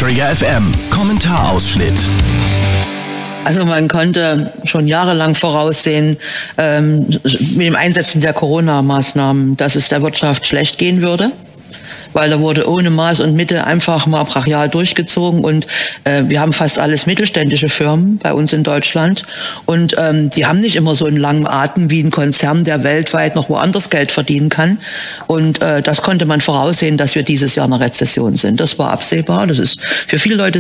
Trigger FM Kommentarausschnitt. Also man konnte schon jahrelang voraussehen, mit dem Einsetzen der Corona-Maßnahmen, dass es der Wirtschaft schlecht gehen würde. Weil da wurde ohne Maß und Mitte einfach mal brachial durchgezogen und wir haben fast alles mittelständische Firmen bei uns in Deutschland und die haben nicht immer so einen langen Atem wie ein Konzern, der weltweit noch woanders Geld verdienen kann und das konnte man voraussehen, dass wir dieses Jahr in einer Rezession sind. Das war absehbar, das ist für viele Leute